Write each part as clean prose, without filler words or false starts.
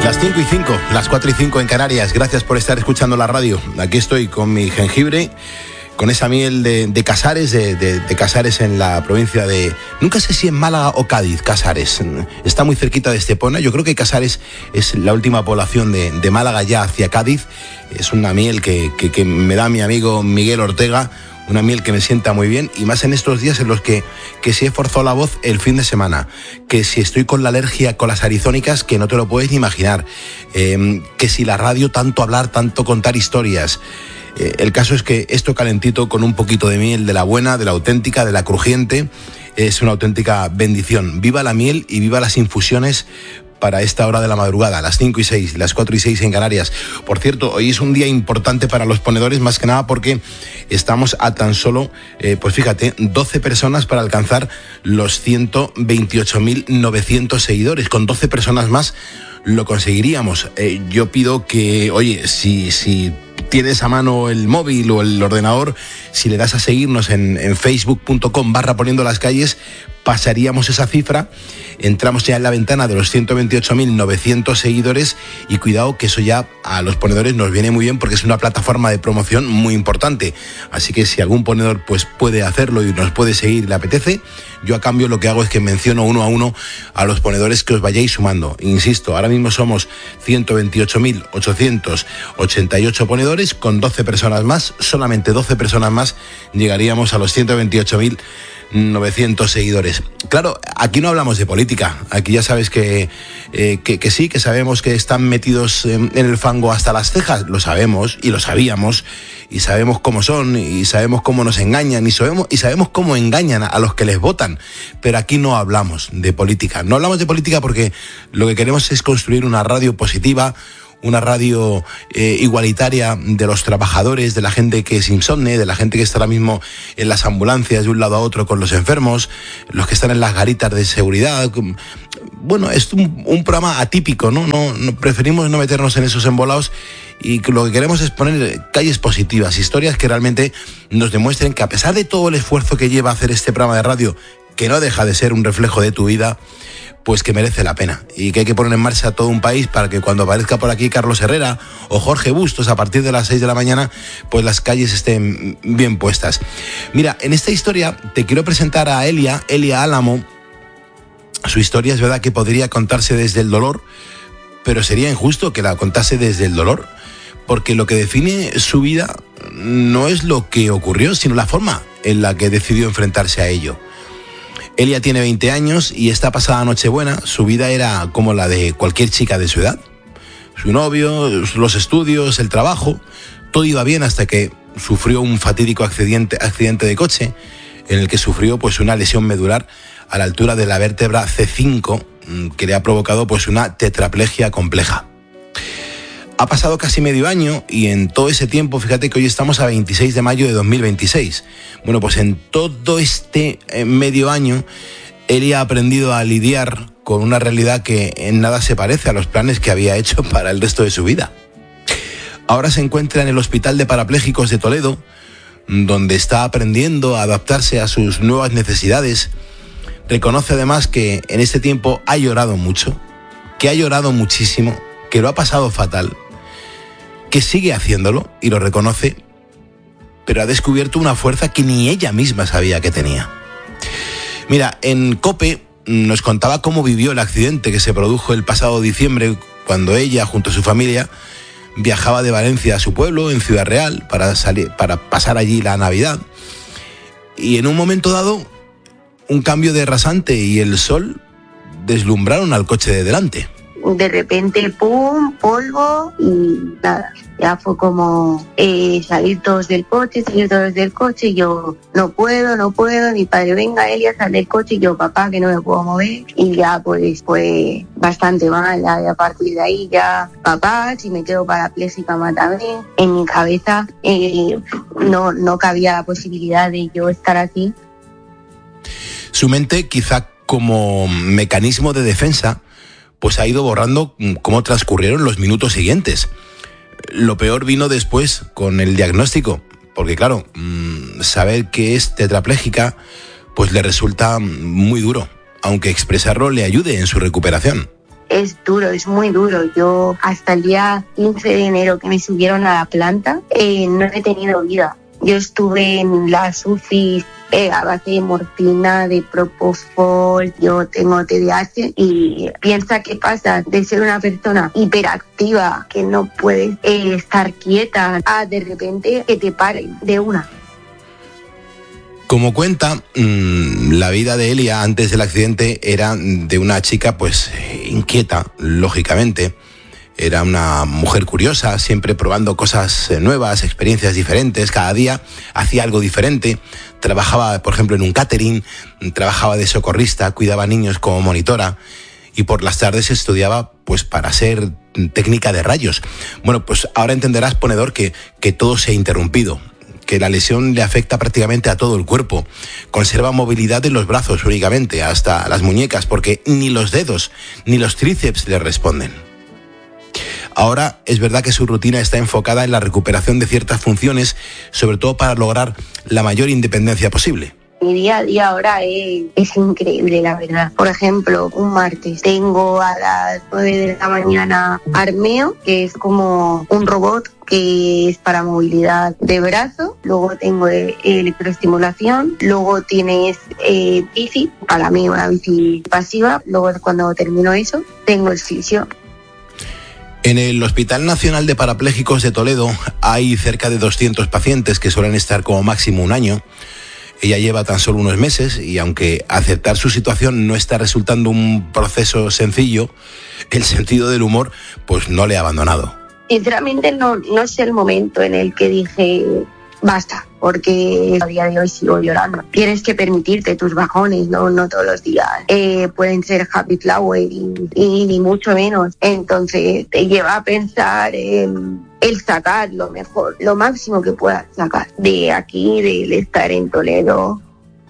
Las 5:05, las 4:05 en Canarias. Gracias por estar escuchando la radio. Aquí estoy con mi jengibre, con esa miel de Casares, de Casares en la provincia de... Nunca sé si en Málaga o Cádiz, Casares. Está muy cerquita de Estepona. Yo creo que Casares es la última población de Málaga ya hacia Cádiz. Es una miel que me da mi amigo Miguel Ortega. Una miel que me sienta muy bien, y más en estos días en los que si he forzado la voz el fin de semana, que si estoy con la alergia, con las arizónicas, que no te lo puedes ni imaginar, que si la radio, tanto hablar, tanto contar historias. El caso es que esto calentito con un poquito de miel, de la buena, de la auténtica, de la crujiente, es una auténtica bendición. Viva la miel y viva las infusiones para esta hora de la madrugada, las 5:06, las 4:06 en Canarias. Por cierto, hoy es un día importante para los ponedores, más que nada porque estamos a tan solo, pues fíjate, 12 personas para alcanzar los 128.900 seguidores. Con 12 personas más lo conseguiríamos. Yo pido que, oye, si tienes a mano el móvil o el ordenador, si le das a seguirnos en facebook.com/poniendolascalles, pasaríamos esa cifra, entramos ya en la ventana de los 128.900 seguidores, y cuidado que eso ya a los ponedores nos viene muy bien porque es una plataforma de promoción muy importante. Así que si algún ponedor pues puede hacerlo y nos puede seguir y le apetece, yo a cambio lo que hago es que menciono uno a uno a los ponedores que os vayáis sumando. Insisto, ahora mismo somos 128.888 ponedores, con 12 personas más, solamente 12 personas más llegaríamos a los 128.900 seguidores. Claro, aquí no hablamos de política, aquí ya sabes que sí, que sabemos que están metidos en el fango hasta las cejas, lo sabemos y lo sabíamos, y sabemos cómo son, y sabemos cómo nos engañan, y sabemos cómo engañan a los que les votan, pero aquí no hablamos de política. No hablamos de política porque lo que queremos es construir una radio positiva, una radio igualitaria de los trabajadores, de la gente que es insomne, de la gente que está ahora mismo en las ambulancias de un lado a otro con los enfermos, los que están en las garitas de seguridad. Bueno, es un programa atípico, ¿no? No preferimos no meternos en esos embolados, y lo que queremos es poner calles positivas, historias que realmente nos demuestren que a pesar de todo el esfuerzo que lleva a hacer este programa de radio, que no deja de ser un reflejo de tu vida, pues que merece la pena, y que hay que poner en marcha todo un país para que cuando aparezca por aquí Carlos Herrera o Jorge Bustos a partir de las 6 de la mañana, pues las calles estén bien puestas. Mira, en esta historia te quiero presentar a Elia Álamo. Su historia es verdad que podría contarse desde el dolor, pero sería injusto que la contase desde el dolor, porque lo que define su vida no es lo que ocurrió, sino la forma en la que decidió enfrentarse a ello. Elia tiene 20 años y esta pasada Nochebuena su vida era como la de cualquier chica de su edad. Su novio, los estudios, el trabajo, todo iba bien hasta que sufrió un fatídico accidente de coche en el que sufrió pues una lesión medular a la altura de la vértebra C5 que le ha provocado pues una tetraplegia compleja. Ha pasado casi medio año y en todo ese tiempo, fíjate que hoy estamos a 26 de mayo de 2026. Bueno, pues en todo este medio año, Elia ha aprendido a lidiar con una realidad que en nada se parece a los planes que había hecho para el resto de su vida. Ahora se encuentra en el Hospital de Parapléjicos de Toledo, donde está aprendiendo a adaptarse a sus nuevas necesidades. Reconoce además que en este tiempo ha llorado mucho, que ha llorado muchísimo, que lo ha pasado fatal, que sigue haciéndolo y lo reconoce, pero ha descubierto una fuerza que ni ella misma sabía que tenía. Mira, en COPE nos contaba cómo vivió el accidente que se produjo el pasado diciembre, cuando ella, junto a su familia, viajaba de Valencia a su pueblo, en Ciudad Real, para pasar allí la Navidad. Y en un momento dado, un cambio de rasante y el sol deslumbraron al coche de delante. De repente, pum, polvo y nada. Ya fue como salir todos del coche, y yo no puedo, mi padre, venga Elia, sal del coche, y yo, papá, que no me puedo mover, y ya pues fue bastante mal. A partir de ahí ya, papá, si me quedo parapléjica, mátame. En mi cabeza no cabía la posibilidad de yo estar aquí. Su mente, quizá como mecanismo de defensa, pues ha ido borrando cómo transcurrieron los minutos siguientes. Lo peor vino después con el diagnóstico, porque claro, saber que es tetrapléjica pues le resulta muy duro, aunque expresarlo le ayude en su recuperación. es duro, es muy duro. Yo hasta el día 15 de enero que me subieron a la planta, no he tenido vida. Yo estuve en las UCI a base de morfina, de propofol, yo tengo TDAH y piensa que pasa de ser una persona hiperactiva que no puedes estar quieta a de repente que te paren de una. Como cuenta, la vida de Elia antes del accidente era de una chica pues inquieta, lógicamente. Era una mujer curiosa, siempre probando cosas nuevas, experiencias diferentes. Cada día hacía algo diferente. Trabajaba, por ejemplo, en un catering, trabajaba de socorrista, cuidaba niños como monitora y por las tardes estudiaba pues para ser técnica de rayos. Bueno, pues ahora entenderás, ponedor, que todo se ha interrumpido, que la lesión le afecta prácticamente a todo el cuerpo. Conserva movilidad en los brazos únicamente, hasta las muñecas, porque ni los dedos ni los tríceps le responden. Ahora es verdad que su rutina está enfocada en la recuperación de ciertas funciones, sobre todo para lograr la mayor independencia posible. Mi día a día ahora es increíble, la verdad. Por ejemplo, un martes tengo a las 9 de la mañana Armeo, que es como un robot que es para movilidad de brazo. Luego tengo electroestimulación. Luego tienes bici, para mí una bici pasiva. Luego cuando termino eso, tengo el fisio. En el Hospital Nacional de Parapléjicos de Toledo hay cerca de 200 pacientes que suelen estar como máximo un año. Ella lleva tan solo unos meses y aunque aceptar su situación no está resultando un proceso sencillo, el sentido del humor pues no le ha abandonado. Sinceramente no es el momento en el que dije basta, porque a día de hoy sigo llorando. Tienes que permitirte tus bajones, no todos los días pueden ser happy flower y ni mucho menos. Entonces te lleva a pensar el sacar lo mejor, lo máximo que puedas sacar de aquí, del estar en Toledo.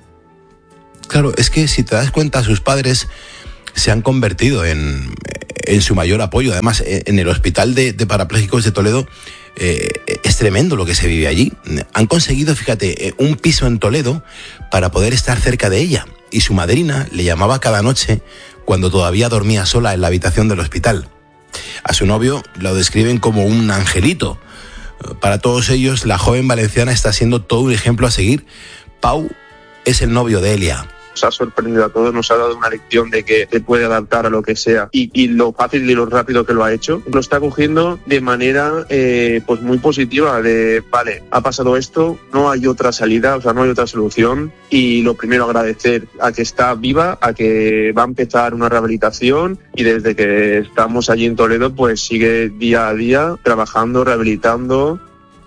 Claro, es que si te das cuenta, sus padres se han convertido en su mayor apoyo. Además, en el Hospital de Parapléjicos de Toledo es tremendo lo que se vive allí. Han conseguido, fíjate, un piso en Toledo para poder estar cerca de ella. Y su madrina le llamaba cada noche cuando todavía dormía sola en la habitación del hospital. A su novio lo describen como un angelito. Para todos ellos, la joven valenciana está siendo todo un ejemplo a seguir. Pau es el novio de Elia. Nos ha sorprendido a todos, nos ha dado una lección de que se puede adaptar a lo que sea y lo fácil y lo rápido que lo ha hecho. Lo está cogiendo de manera pues muy positiva, de vale, ha pasado esto, no hay otra salida, o sea, no hay otra solución y lo primero agradecer a que está viva, a que va a empezar una rehabilitación y desde que estamos allí en Toledo pues sigue día a día trabajando, rehabilitando.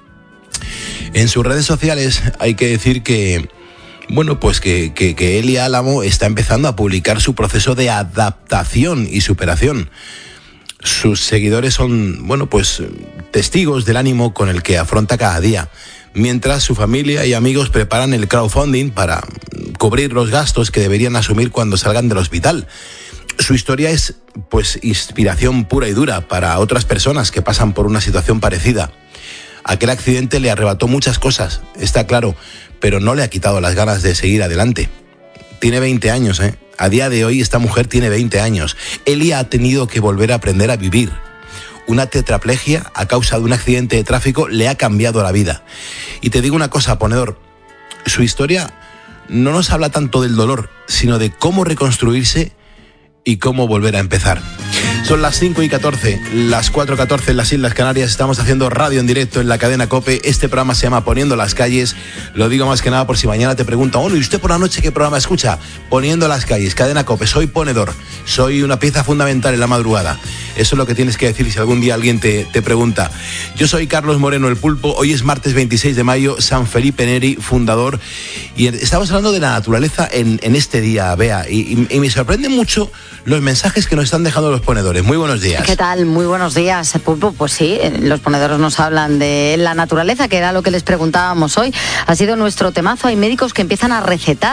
En sus redes sociales hay que decir que bueno, pues que Elia Álamo está empezando a publicar su proceso de adaptación y superación. Sus seguidores son, bueno, pues testigos del ánimo con el que afronta cada día, mientras su familia y amigos preparan el crowdfunding para cubrir los gastos que deberían asumir cuando salgan del hospital. Su historia es, pues, inspiración pura y dura para otras personas que pasan por una situación parecida. Aquel accidente le arrebató muchas cosas, está claro, pero no le ha quitado las ganas de seguir adelante. Tiene 20 años, ¿eh? A día de hoy esta mujer tiene 20 años. Elia ha tenido que volver a aprender a vivir. Una tetraplegia a causa de un accidente de tráfico le ha cambiado la vida. Y te digo una cosa, ponedor, su historia no nos habla tanto del dolor, sino de cómo reconstruirse y cómo volver a empezar. Son las 5:14, las 4:14 en las Islas Canarias. Estamos haciendo radio en directo en la cadena COPE. Este programa se llama Poniendo las Calles. Lo digo más que nada por si mañana te preguntan, bueno, ¿y usted por la noche qué programa escucha? Poniendo las Calles, cadena COPE. Soy ponedor, soy una pieza fundamental en la madrugada. Eso es lo que tienes que decir si algún día alguien te pregunta. Yo soy Carlos Moreno, el Pulpo. Hoy es martes 26 de mayo, San Felipe Neri, fundador. Y estamos hablando de la naturaleza en este día, Bea. Y me sorprenden mucho los mensajes que nos están dejando los ponedores. Muy buenos días. ¿Qué tal? Muy buenos días, Pulpo. Pues sí, los ponedores nos hablan de la naturaleza, que era lo que les preguntábamos hoy. Ha sido nuestro temazo. Hay médicos que empiezan a recetar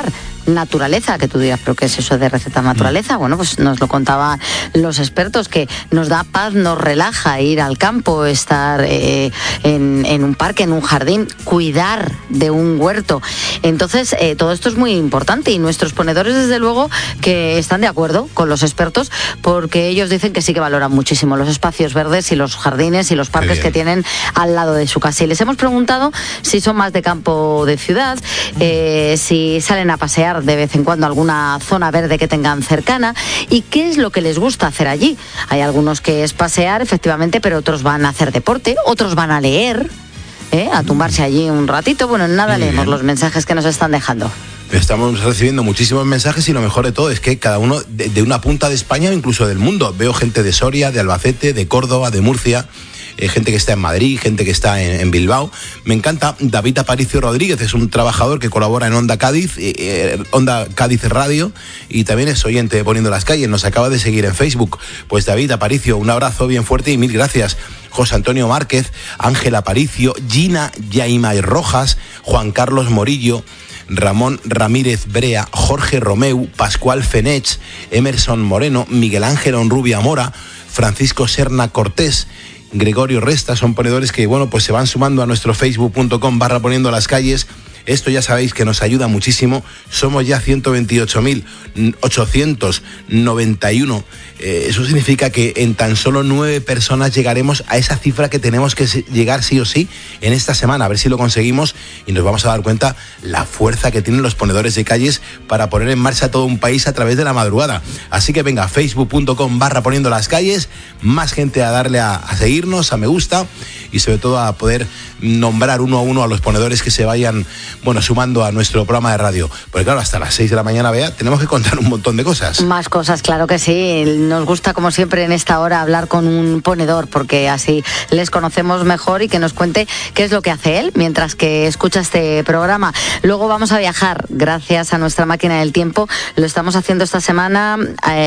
naturaleza, que tú dirás, ¿pero qué es eso de receta naturaleza? Bueno, pues nos lo contaban los expertos, que nos da paz, nos relaja ir al campo, estar en un parque, en un jardín, cuidar de un huerto. Entonces, todo esto es muy importante y nuestros ponedores, desde luego, que están de acuerdo con los expertos, porque ellos dicen que sí que valoran muchísimo los espacios verdes y los jardines y los parques que tienen al lado de su casa. Y les hemos preguntado si son más de campo o de ciudad, si salen a pasear de vez en cuando a alguna zona verde que tengan cercana y qué es lo que les gusta hacer allí. Hay algunos que es pasear, efectivamente, pero otros van a hacer deporte, otros van a leer, a tumbarse allí un ratito. Bueno, nada, leemos los mensajes que nos están dejando. Estamos recibiendo muchísimos mensajes y lo mejor de todo es que cada uno de una punta de España o incluso del mundo. Veo gente de Soria, de Albacete, de Córdoba, de Murcia, gente que está en Madrid, gente que está en Bilbao. Me encanta. David Aparicio Rodríguez es un trabajador que colabora en Onda Cádiz, Onda Cádiz Radio, y también es oyente de Poniendo las Calles. Nos acaba de seguir en Facebook. Pues David Aparicio, un abrazo bien fuerte y mil gracias. José Antonio Márquez, Ángel Aparicio, Gina Yaimay Rojas, Juan Carlos Morillo, Ramón Ramírez Brea, Jorge Romeu, Pascual Fenech, Emerson Moreno, Miguel Ángel Onrubia Mora, Francisco Serna Cortés, Gregorio Resta. Son ponedores que, bueno, pues se van sumando a nuestro facebook.com/Poniendo las Calles. Esto ya sabéis que nos ayuda muchísimo. Somos ya 128.891. Eso significa que en tan solo 9 personas llegaremos a esa cifra que tenemos que llegar sí o sí en esta semana. A ver si lo conseguimos y nos vamos a dar cuenta la fuerza que tienen los ponedores de calles para poner en marcha todo un país a través de la madrugada. Así que venga, facebook.com/Poniendo las Calles. Más gente a darle a seguirnos, a me gusta y sobre todo a poder nombrar uno a uno a los ponedores que se vayan, bueno, sumando a nuestro programa de radio. Porque claro, hasta las 6 de la mañana, Bea, tenemos que contar un montón de cosas. Más cosas, claro que sí. Nos gusta, como siempre, en esta hora hablar con un ponedor, porque así les conocemos mejor y que nos cuente qué es lo que hace él mientras que escucha este programa. Luego vamos a viajar, gracias a nuestra máquina del tiempo. Lo estamos haciendo esta semana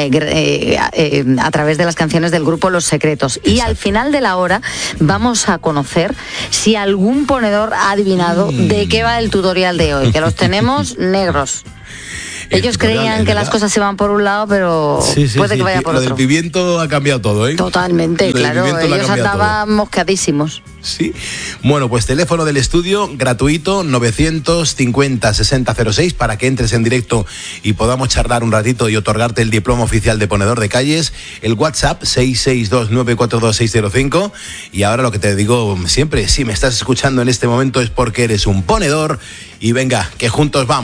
a través de las canciones del grupo Los Secretos. Exacto. Y al final de la hora vamos a conocer si algún ponedor ha adivinado de qué va el tutorial de hoy, que los tenemos negros. Ellos creían que las cosas iban por un lado, pero puede que vaya por otro. Lo del pimiento ha cambiado todo, ¿eh? Totalmente, claro. Ellos andaban mosqueadísimos. Sí. Bueno, pues teléfono del estudio gratuito 950-6006 para que entres en directo y podamos charlar un ratito y otorgarte el diploma oficial de ponedor de calles. El WhatsApp 662-942-605. Y ahora lo que te digo siempre, si me estás escuchando en este momento es porque eres un ponedor. Y venga, que juntos vamos.